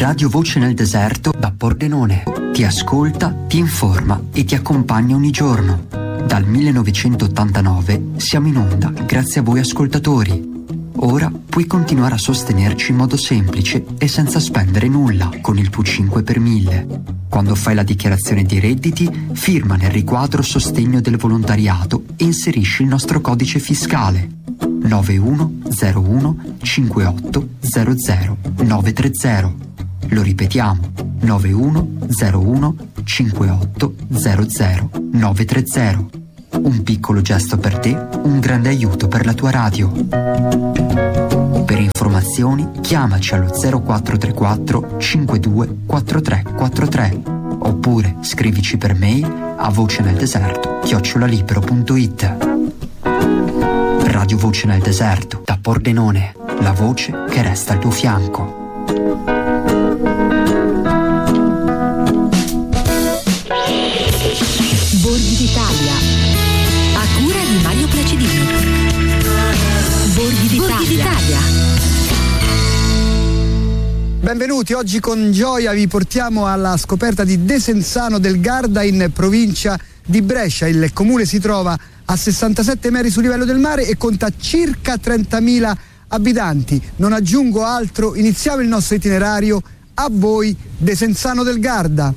Radio Voce nel Deserto da Pordenone. Ti ascolta, ti informa e ti accompagna ogni giorno. Dal 1989 siamo in onda grazie a voi ascoltatori. Ora puoi continuare a sostenerci in modo semplice e senza spendere nulla con il tuo 5 per 1000. Quando fai la dichiarazione di redditi, firma nel riquadro Sostegno del volontariato e inserisci il nostro codice fiscale 9101 5800 930. Lo ripetiamo, 9101 5800 930. Un piccolo gesto per te, un grande aiuto per la tua radio. Per informazioni chiamaci allo 0434 52 4343 oppure scrivici per mail a voceneldeserto@libero.it. Radio Voce nel Deserto da Pordenone, la voce che resta al tuo fianco. Borghi d'Italia, a cura di Mario Placidino. Borghi d'Italia. Benvenuti, oggi con gioia vi portiamo alla scoperta di Desenzano del Garda in provincia di Brescia. Il comune si trova a 67 metri sul livello del mare e conta circa 30.000 abitanti. Non aggiungo altro, iniziamo il nostro itinerario. A voi Desenzano del Garda.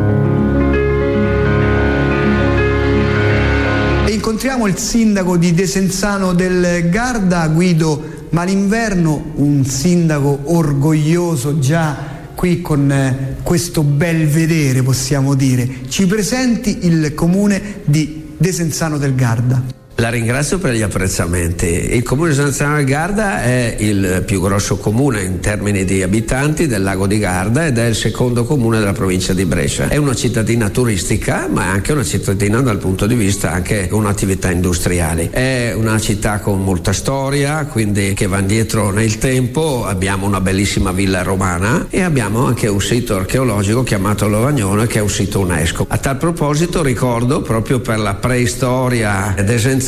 E incontriamo il sindaco di Desenzano del Garda, Guido Malinverno, un sindaco orgoglioso già qui con questo bel vedere, possiamo dire. Ci presenti il comune di Desenzano del Garda. La ringrazio per gli apprezzamenti. Il comune di Desenzano del Garda è il più grosso comune in termini di abitanti del lago di Garda ed è il secondo comune della provincia di Brescia. È una cittadina turistica, ma è anche una cittadina dal punto di vista anche con attività industriali. È una città con molta storia, quindi che va indietro nel tempo. Abbiamo una bellissima villa romana e abbiamo anche un sito archeologico chiamato Lovagnone, che è un sito UNESCO. A tal proposito ricordo proprio per la preistoria desenzanese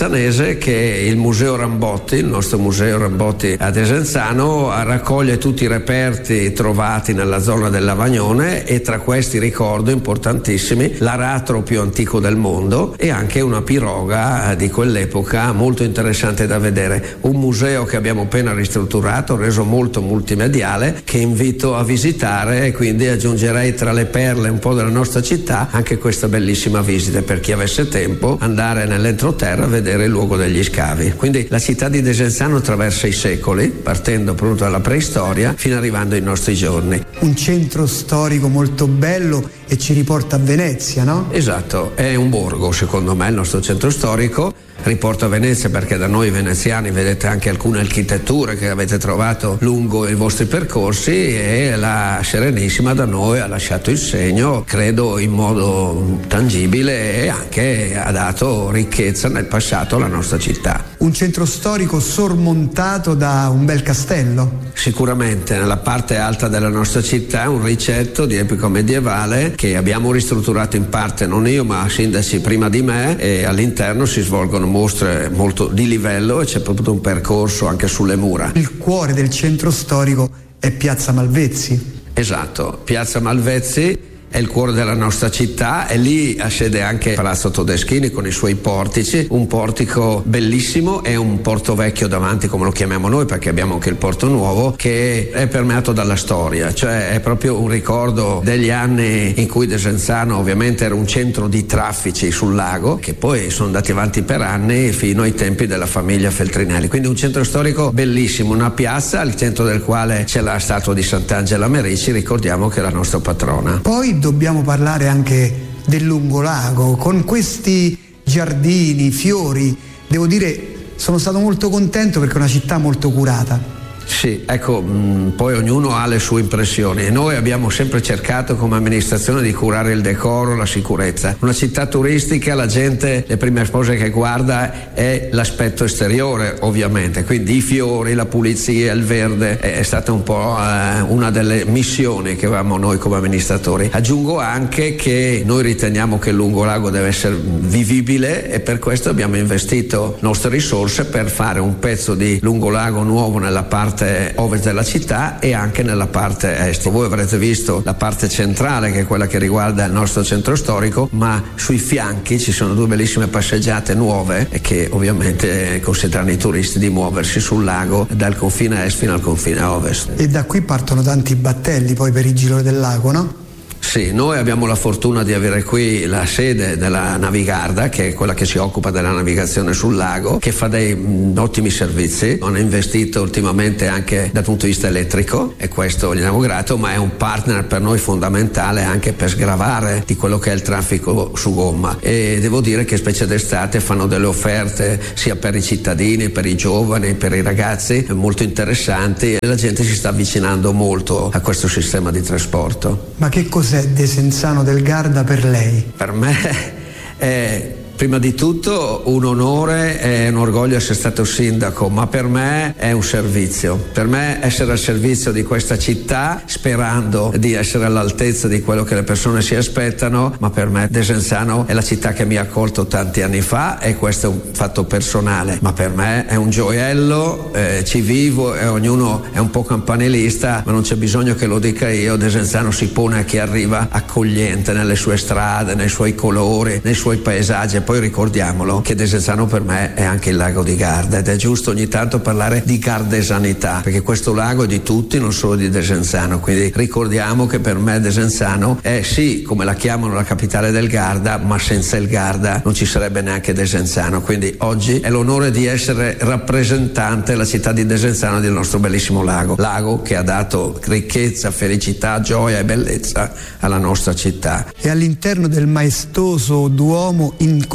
che il Museo Rambotti, il nostro Museo Rambotti a Desenzano, raccoglie tutti i reperti trovati nella zona del Lavagnone e tra questi ricordo importantissimi l'aratro più antico del mondo e anche una piroga di quell'epoca molto interessante da vedere. Un museo che abbiamo appena ristrutturato, reso molto multimediale, che invito a visitare e quindi aggiungerei tra le perle un po' della nostra città anche questa bellissima visita per chi avesse tempo, andare nell'entroterra a vedere il luogo degli scavi. Quindi la città di Desenzano attraversa i secoli, partendo proprio dalla preistoria fino arrivando ai nostri giorni. Un centro storico molto bello e ci riporta a Venezia, no? Esatto, è un borgo secondo me il nostro centro storico. Riporto a Venezia perché da noi veneziani vedete anche alcune architetture che avete trovato lungo i vostri percorsi e la Serenissima da noi ha lasciato il segno, credo in modo tangibile, e anche ha dato ricchezza nel passato alla nostra città. Un centro storico sormontato da un bel castello. Sicuramente nella parte alta della nostra città un ricetto di epoca medievale che abbiamo ristrutturato in parte, non io ma sindaci prima di me, e all'interno si svolgono mostre molto di livello e c'è proprio un percorso anche sulle mura. Il cuore del centro storico è Piazza Malvezzi. Esatto, Piazza Malvezzi è il cuore della nostra città e lì ha sede anche Palazzo Todeschini con i suoi portici, un portico bellissimo e un porto vecchio davanti, come lo chiamiamo noi, perché abbiamo anche il porto nuovo che è permeato dalla storia, cioè è proprio un ricordo degli anni in cui Desenzano ovviamente era un centro di traffici sul lago che poi sono andati avanti per anni fino ai tempi della famiglia Feltrinelli, quindi un centro storico bellissimo, una piazza al centro del quale c'è la statua di Sant'Angela Merici, ricordiamo che è la nostra patrona. Poi dobbiamo parlare anche del lungolago, con questi giardini, fiori. Devo dire, sono stato molto contento perché è una città molto curata. Sì, ecco, poi ognuno ha le sue impressioni e noi abbiamo sempre cercato come amministrazione di curare il decoro, la sicurezza. Una città turistica, la gente, le prime cose che guarda è l'aspetto esteriore, ovviamente, quindi i fiori, la pulizia, il verde, è stata un po' una delle missioni che avevamo noi come amministratori. Aggiungo anche che noi riteniamo che il lungolago deve essere vivibile e per questo abbiamo investito nostre risorse per fare un pezzo di lungolago nuovo nella parte parte ovest della città e anche nella parte est. Voi avrete visto la parte centrale, che è quella che riguarda il nostro centro storico, ma sui fianchi ci sono due bellissime passeggiate nuove e che ovviamente consentono ai turisti di muoversi sul lago dal confine est fino al confine ovest. E da qui partono tanti battelli poi per il giro del lago, no? Sì, noi abbiamo la fortuna di avere qui la sede della Navigarda, che è quella che si occupa della navigazione sul lago, che fa dei ottimi servizi. Hanno investito ultimamente anche dal punto di vista elettrico e questo gli diamo grato, ma è un partner per noi fondamentale anche per sgravare di quello che è il traffico su gomma. E devo dire che specie d'estate fanno delle offerte sia per i cittadini, per i giovani, per i ragazzi molto interessanti, e la gente si sta avvicinando molto a questo sistema di trasporto. Ma che cos'è Desenzano del Garda per lei? Per me è prima di tutto un onore e un orgoglio essere stato sindaco, ma per me è un servizio. Per me essere al servizio di questa città, sperando di essere all'altezza di quello che le persone si aspettano, ma per me Desenzano è la città che mi ha accolto tanti anni fa e questo è un fatto personale, ma per me è un gioiello, ci vivo e ognuno è un po' campanilista, ma non c'è bisogno che lo dica io. Desenzano si pone a chi arriva accogliente nelle sue strade, nei suoi colori, nei suoi paesaggi. Poi ricordiamolo che Desenzano per me è anche il lago di Garda, ed è giusto ogni tanto parlare di gardesanità, perché questo lago è di tutti, non solo di Desenzano. Quindi ricordiamo che per me Desenzano è, sì, come la chiamano, la capitale del Garda, ma senza il Garda non ci sarebbe neanche Desenzano. Quindi oggi è l'onore di essere rappresentante della città di Desenzano e del nostro bellissimo lago che ha dato ricchezza, felicità, gioia e bellezza alla nostra città. E all'interno del maestoso Duomo incontriamo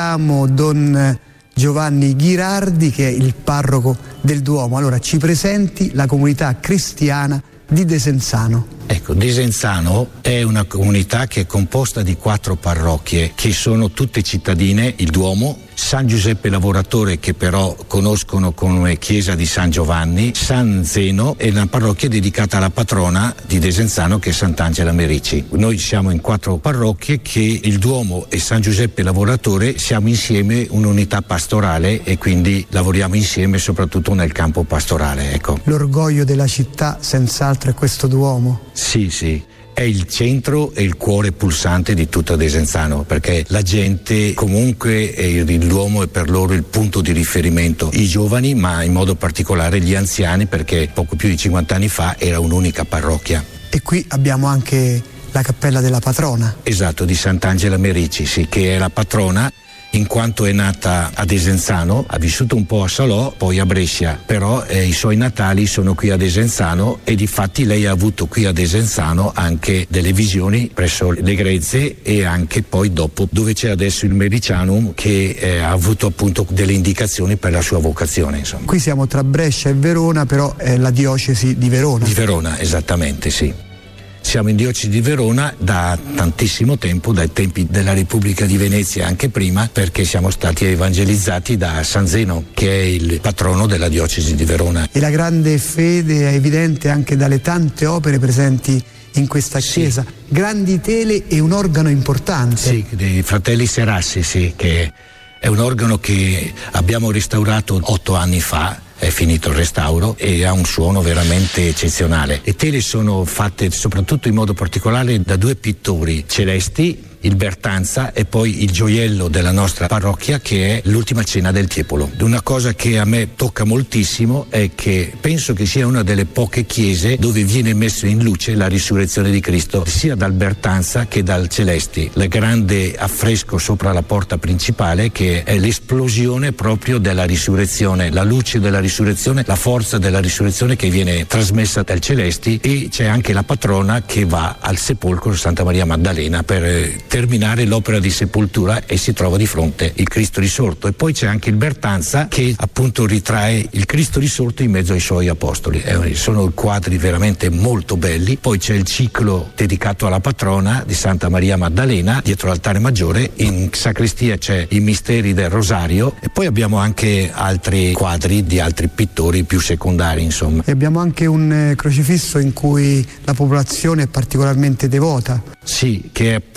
Don Giovanni Ghirardi, che è il parroco del Duomo. Allora ci presenti la comunità cristiana di Desenzano. Ecco, Desenzano è una comunità che è composta di 4 parrocchie che sono tutte cittadine: il Duomo, San Giuseppe Lavoratore, che però conoscono come chiesa di San Giovanni, San Zeno, e una parrocchia dedicata alla patrona di Desenzano che è Sant'Angela Merici. Noi siamo in 4 parrocchie che il Duomo e San Giuseppe Lavoratore siamo insieme un'unità pastorale e quindi lavoriamo insieme soprattutto nel campo pastorale. Ecco. L'orgoglio della città senz'altro è questo Duomo. Sì, è il centro e il cuore pulsante di tutta Desenzano, perché la gente comunque, il Duomo è per loro il punto di riferimento, i giovani, ma in modo particolare gli anziani, perché poco più di 50 anni fa era un'unica parrocchia. E qui abbiamo anche la cappella della patrona. Esatto, di Sant'Angela Merici, sì, che è la patrona, in quanto è nata a Desenzano, ha vissuto un po' a Salò, poi a Brescia, però i suoi natali sono qui a Desenzano, e difatti lei ha avuto qui a Desenzano anche delle visioni presso le Grezze e anche poi dopo dove c'è adesso il Mericianum, che ha avuto appunto delle indicazioni per la sua vocazione, insomma. Qui siamo tra Brescia e Verona, però è la diocesi di Verona. Di Verona, esattamente, sì. Siamo in diocesi di Verona da tantissimo tempo, dai tempi della Repubblica di Venezia, anche prima, perché siamo stati evangelizzati da San Zeno, che è il patrono della diocesi di Verona. E la grande fede è evidente anche dalle tante opere presenti in questa chiesa. Sì. Grandi tele e un organo importante. Sì, dei fratelli Serassi, sì, che è un organo che abbiamo restaurato 8 anni fa. È finito il restauro e ha un suono veramente eccezionale. Le tele sono fatte soprattutto in modo particolare da 2 pittori celesti, il Bertanza e poi il gioiello della nostra parrocchia, che è l'Ultima Cena del Tiepolo. Una cosa che a me tocca moltissimo è che penso che sia una delle poche chiese dove viene messo in luce la risurrezione di Cristo, sia dal Bertanza che dal Celesti. Il grande affresco sopra la porta principale, che è l'esplosione proprio della risurrezione, la luce della risurrezione, la forza della risurrezione che viene trasmessa dal Celesti, e c'è anche la patrona che va al sepolcro Santa Maria Maddalena per terminare l'opera di sepoltura, e si trova di fronte il Cristo risorto. E poi c'è anche il Bertanza che appunto ritrae il Cristo risorto in mezzo ai suoi apostoli. Sono quadri veramente molto belli. Poi c'è il ciclo dedicato alla patrona di Santa Maria Maddalena dietro l'altare maggiore. In sacrestia c'è i misteri del Rosario, e poi abbiamo anche altri quadri di altri pittori più secondari, insomma. E abbiamo anche un crocifisso in cui la popolazione è particolarmente devota. Sì, che è appunto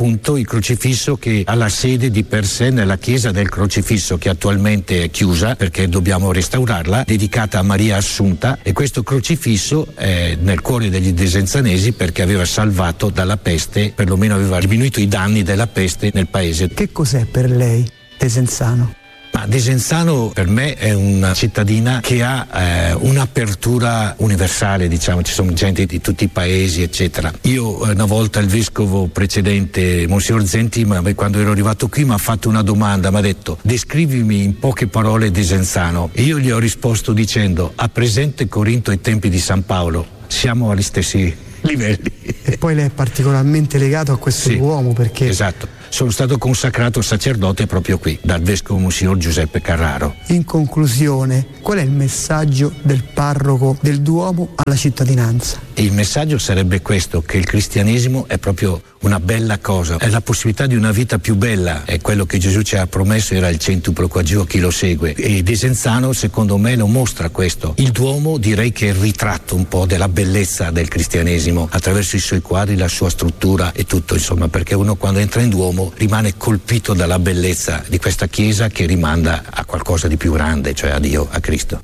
il crocifisso che ha la sede di per sé nella chiesa del Crocifisso, che attualmente è chiusa perché dobbiamo restaurarla, dedicata a Maria Assunta, e questo crocifisso è nel cuore degli desenzanesi perché aveva salvato dalla peste, perlomeno aveva diminuito i danni della peste nel paese. Che cos'è per lei Desenzano? Ma Desenzano per me è una cittadina che ha un'apertura universale, diciamo, ci sono gente di tutti i paesi, eccetera. Io una volta il vescovo precedente, Monsignor Zenti, quando ero arrivato qui mi ha fatto una domanda, mi ha detto: descrivimi in poche parole Desenzano, e io gli ho risposto dicendo: ha presente Corinto ai tempi di San Paolo? Siamo agli stessi livelli. E poi lei è particolarmente legato a questo uomo perché... Esatto. Sono stato consacrato sacerdote proprio qui, dal vescovo Monsignor Giuseppe Carraro. In conclusione, qual è il messaggio del parroco del Duomo alla cittadinanza? Il messaggio sarebbe questo, che il cristianesimo è proprio una bella cosa, è la possibilità di una vita più bella, è quello che Gesù ci ha promesso, era il centuplo qua giù a chi lo segue, e Desenzano secondo me lo mostra questo. Il Duomo direi che è il ritratto un po' della bellezza del cristianesimo, attraverso i suoi quadri, la sua struttura e tutto, insomma, perché uno quando entra in Duomo rimane colpito dalla bellezza di questa chiesa che rimanda a qualcosa di più grande, cioè a Dio, a Cristo.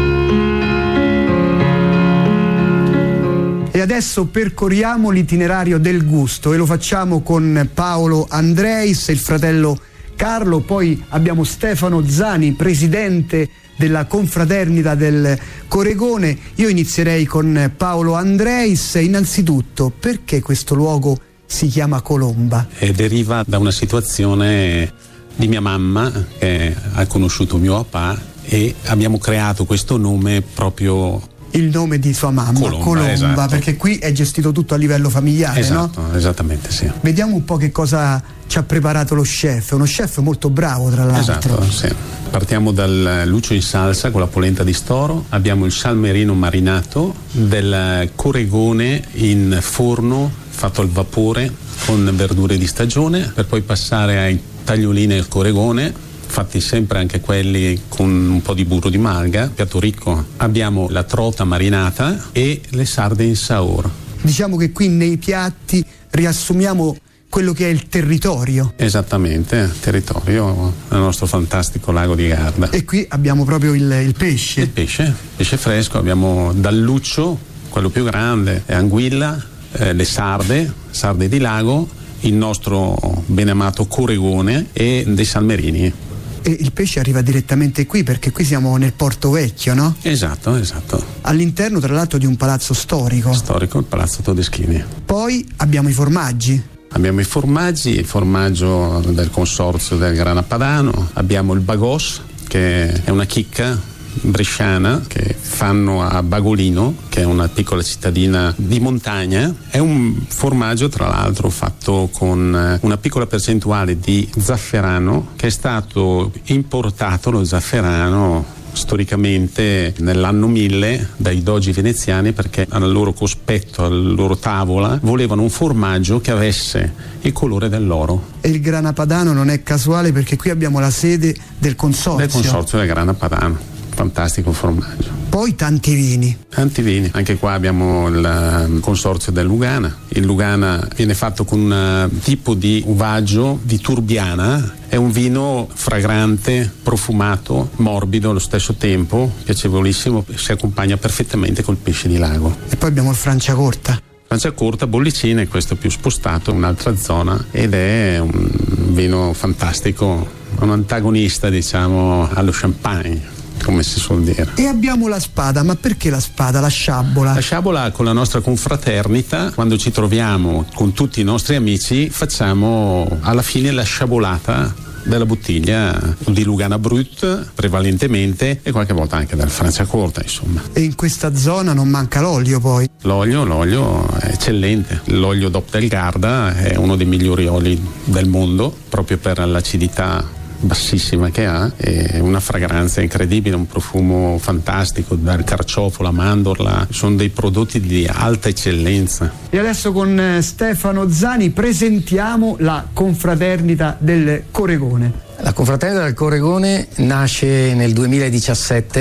E adesso percorriamo l'itinerario del gusto e lo facciamo con Paolo Andreis e il fratello Carlo, poi abbiamo Stefano Zani, presidente della confraternita del Coregone. Io inizierei con Paolo Andreis. Innanzitutto, perché questo luogo si chiama Colomba? Deriva da una situazione di mia mamma che ha conosciuto mio papà e abbiamo creato questo nome proprio... Il nome di sua mamma, Colomba, esatto. Perché qui è gestito tutto a livello familiare, esatto, no? Esattamente, sì. Vediamo un po' che cosa ci ha preparato lo chef, uno chef molto bravo tra l'altro. Esatto, sì. Partiamo dal lucio in salsa con la polenta di storo, abbiamo il salmerino marinato, del coregone in forno fatto al vapore con verdure di stagione, per poi passare ai tagliolini al coregone, fatti sempre anche quelli con un po' di burro di malga, piatto ricco. Abbiamo la trota marinata e le sarde in saor. Diciamo che qui nei piatti riassumiamo quello che è il territorio. Esattamente, territorio del nostro fantastico lago di Garda. E qui abbiamo proprio il pesce. Il pesce fresco, abbiamo dal luccio, quello più grande, anguilla, le sarde di lago, il nostro benamato coregone e dei salmerini. E il pesce arriva direttamente qui perché qui siamo nel Porto Vecchio, no? Esatto. All'interno tra l'altro di un palazzo storico. Storico, il Palazzo Todeschini. Poi abbiamo i formaggi. Abbiamo i formaggi, il formaggio del consorzio del Grana Padano, abbiamo il bagos, che è una chicca bresciana che fanno a Bagolino, che è una piccola cittadina di montagna. È un formaggio tra l'altro fatto con una piccola percentuale di zafferano, che è stato importato, lo zafferano, storicamente nell'anno 1000 dai dogi veneziani, perché al loro cospetto, alla loro tavola volevano un formaggio che avesse il colore dell'oro. E il Grana Padano non è casuale perché qui abbiamo la sede del consorzio. Del consorzio del Grana Padano. Fantastico formaggio. Poi tanti vini, anche qua abbiamo il consorzio del Lugana. Il Lugana viene fatto con un tipo di uvaggio di Turbiana, è un vino fragrante, profumato, morbido allo stesso tempo, piacevolissimo, si accompagna perfettamente col pesce di lago. E poi abbiamo il Franciacorta. Franciacorta, Bollicina, e questo più spostato, un'altra zona, ed è un vino fantastico, un antagonista diciamo allo champagne, come si suol dire. E abbiamo la spada, ma perché la spada, la sciabola? La sciabola, con la nostra confraternita, quando ci troviamo con tutti i nostri amici, facciamo alla fine la sciabolata della bottiglia di Lugana Brut prevalentemente, e qualche volta anche dal Franciacorta, insomma. E in questa zona non manca l'olio poi? L'olio è eccellente. L'olio DOP del Garda è uno dei migliori oli del mondo, proprio per l'acidità bassissima che ha, e una fragranza incredibile, un profumo fantastico, dal carciofo, la mandorla, sono dei prodotti di alta eccellenza. E adesso con Stefano Zani presentiamo la confraternita del Coregone. La confraternita del Coregone nasce nel 2017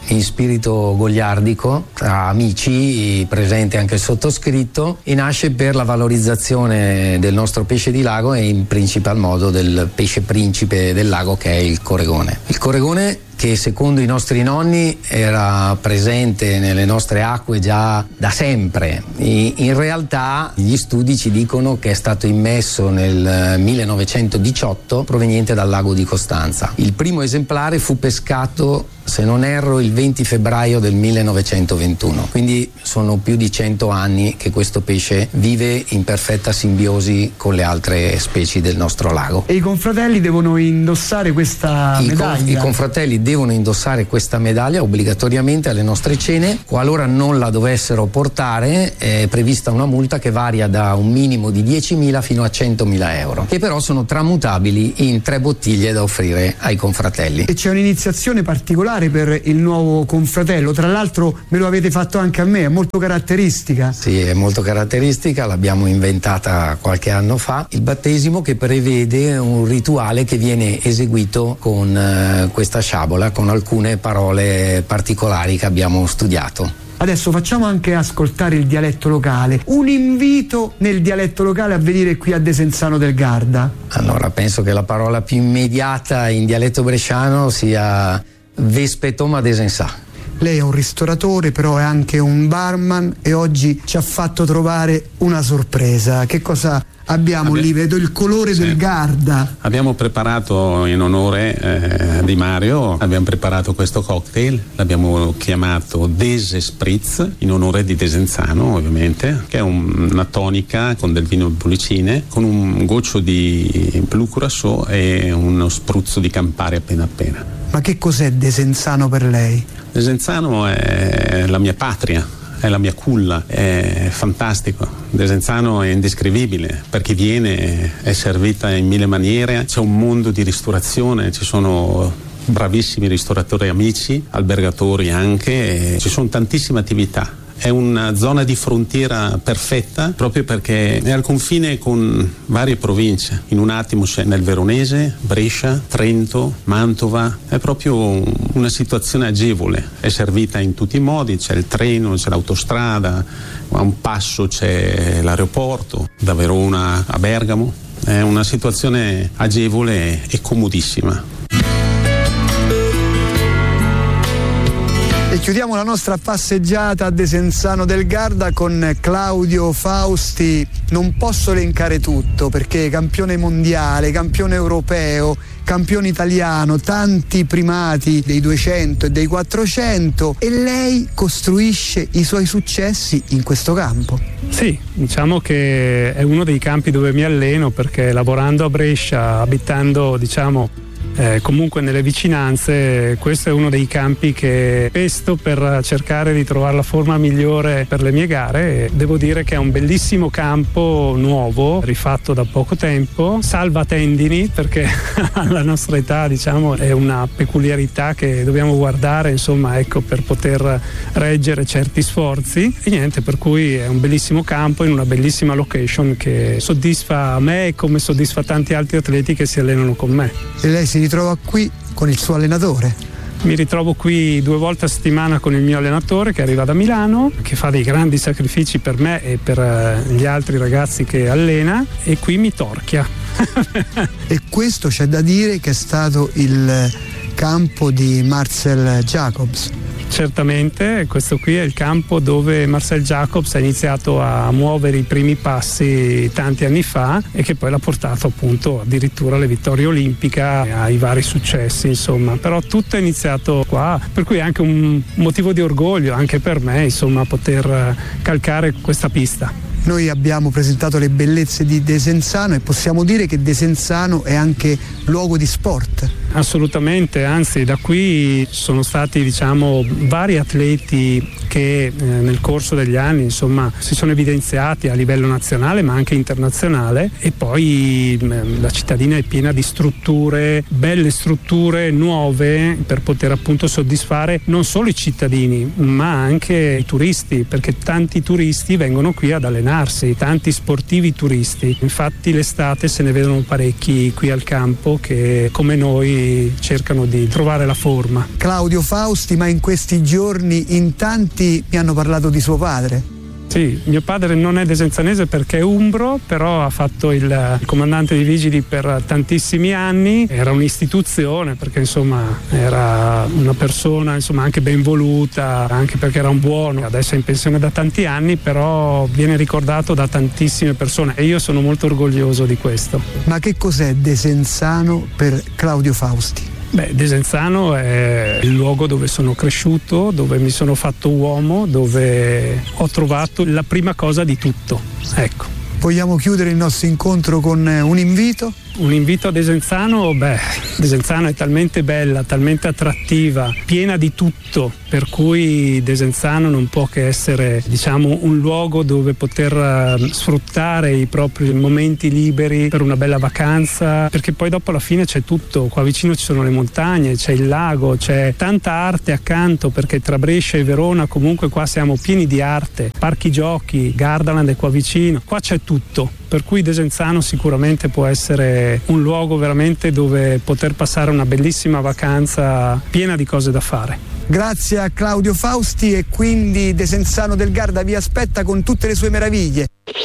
in spirito goliardico tra amici, presente anche il sottoscritto, e nasce per la valorizzazione del nostro pesce di lago e in principal modo del pesce principe del lago, che è il coregone. Il coregone, che secondo i nostri nonni era presente nelle nostre acque già da sempre. In realtà gli studi ci dicono che è stato immesso nel 1918 proveniente dal lago di Costanza. Il primo esemplare fu pescato, se non erro, il 20 febbraio del 1921, quindi sono più di 100 anni che questo pesce vive in perfetta simbiosi con le altre specie del nostro lago. E i confratelli devono indossare questa medaglia? I confratelli devono indossare questa medaglia obbligatoriamente alle nostre cene. Qualora non la dovessero portare, è prevista una multa che varia da un minimo di 10.000 fino a 100.000 euro, che però sono tramutabili in 3 bottiglie da offrire ai confratelli. E c'è un'iniziazione particolare per il nuovo confratello, tra l'altro me lo avete fatto anche a me, è molto caratteristica. Sì, è molto caratteristica, l'abbiamo inventata qualche anno fa. Il battesimo, che prevede un rituale che viene eseguito con questa sciabola, con alcune parole particolari che abbiamo studiato. Adesso facciamo anche ascoltare il dialetto locale, un invito nel dialetto locale a venire qui a Desenzano del Garda. Allora, penso che la parola più immediata in dialetto bresciano sia Vespetoma Desensà. Lei è un ristoratore, però è anche un barman, e oggi ci ha fatto trovare una sorpresa. Che cosa abbiamo lì? Vedo il colore del Garda. Abbiamo preparato in onore di Mario, abbiamo preparato questo cocktail, l'abbiamo chiamato Dese Spritz, in onore di Desenzano ovviamente, che è una tonica con del vino Bulicine, con un goccio di Blu Curaçao e uno spruzzo di Campari appena appena. Ma che cos'è Desenzano per lei? Desenzano è la mia patria, è la mia culla, è fantastico. Desenzano è indescrivibile, perché viene, è servita in 1000 maniere, c'è un mondo di ristorazione, ci sono bravissimi ristoratori amici, albergatori anche, e ci sono tantissime attività. È una zona di frontiera perfetta, proprio perché è al confine con varie province. In un attimo c'è nel Veronese, Brescia, Trento, Mantova. È proprio una situazione agevole. È servita in tutti i modi, c'è il treno, c'è l'autostrada, a un passo c'è l'aeroporto, da Verona a Bergamo. È una situazione agevole e comodissima. E chiudiamo la nostra passeggiata a Desenzano del Garda con Claudio Fausti. Non posso elencare tutto, perché campione mondiale, campione europeo, campione italiano, tanti primati dei 200 e dei 400, e lei costruisce i suoi successi in questo campo. Sì, diciamo che è uno dei campi dove mi alleno, perché lavorando a Brescia, abitando comunque nelle vicinanze, questo è uno dei campi che pesto per cercare di trovare la forma migliore per le mie gare. E devo dire che è un bellissimo campo nuovo, rifatto da poco tempo, salva tendini, perché alla nostra età è una peculiarità che dobbiamo guardare, per poter reggere certi sforzi. E niente, per cui è un bellissimo campo in una bellissima location che soddisfa me, come soddisfa tanti altri atleti che si allenano con me. E lei si ritrova qui con il suo allenatore? Mi ritrovo qui 2 volte a settimana con il mio allenatore, che arriva da Milano, che fa dei grandi sacrifici per me e per gli altri ragazzi che allena, e qui mi torchia. E questo c'è da dire che è stato il campo di Marcel Jacobs. Certamente, questo qui è il campo dove Marcel Jacobs ha iniziato a muovere i primi passi tanti anni fa, e che poi l'ha portato appunto addirittura alle vittorie olimpiche, ai vari successi, però tutto è iniziato qua, per cui è anche un motivo di orgoglio anche per me, poter calcare questa pista. Noi abbiamo presentato le bellezze di Desenzano, e possiamo dire che Desenzano è anche luogo di sport. Assolutamente, anzi da qui sono stati vari atleti che nel corso degli anni si sono evidenziati a livello nazionale ma anche internazionale, e poi la cittadina è piena di strutture, belle strutture nuove, per poter appunto soddisfare non solo i cittadini ma anche i turisti, perché tanti turisti vengono qui ad allenarsi, tanti sportivi turisti. Infatti l'estate se ne vedono parecchi qui al campo che come noi tutti cercano di trovare la forma. Claudio Fausti, ma in questi giorni in tanti mi hanno parlato di suo padre. Sì, mio padre non è desenzanese perché è umbro, però ha fatto il comandante dei vigili per tantissimi anni, era un'istituzione perché insomma era una persona insomma anche ben voluta, anche perché era un buono, adesso è in pensione da tanti anni, però viene ricordato da tantissime persone e io sono molto orgoglioso di questo. Ma che cos'è Desenzano per Claudio Fausti? Desenzano è il luogo dove sono cresciuto, dove mi sono fatto uomo, dove ho trovato la prima cosa di tutto. Ecco. Vogliamo chiudere il nostro incontro con un invito? Un invito a Desenzano? Desenzano è talmente bella, talmente attrattiva, piena di tutto, per cui Desenzano non può che essere, diciamo, un luogo dove poter sfruttare i propri momenti liberi per una bella vacanza, perché poi dopo alla fine c'è tutto, qua vicino ci sono le montagne, c'è il lago, c'è tanta arte accanto, perché tra Brescia e Verona comunque qua siamo pieni di arte, parchi giochi, Gardaland è qua vicino, qua c'è tutto, per cui Desenzano sicuramente può essere un luogo veramente dove poter passare una bellissima vacanza piena di cose da fare. Grazie a Claudio Fausti, e quindi Desenzano del Garda vi aspetta con tutte le sue meraviglie.